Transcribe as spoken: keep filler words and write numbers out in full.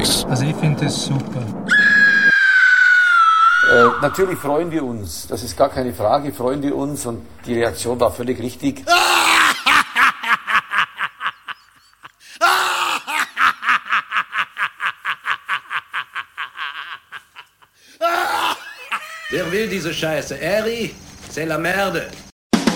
Scheiß. Also ich finde das super. Äh, natürlich freuen wir uns, das ist gar keine Frage, freuen wir uns und die Reaktion war völlig richtig. Wer will diese Scheiße? Eri, c'est la merde.